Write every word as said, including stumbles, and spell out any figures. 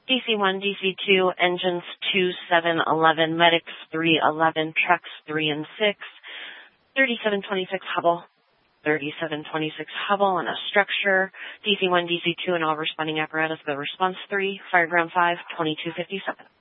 D C one, D C two, engines two, seven, eleven, medics three, eleven, trucks three and six, thirty-seven twenty-six Hubble, thirty-seven twenty-six Hubble on a structure, D C one, D C two, and all responding apparatus, go response three, fire ground five, twenty-two fifty-seven.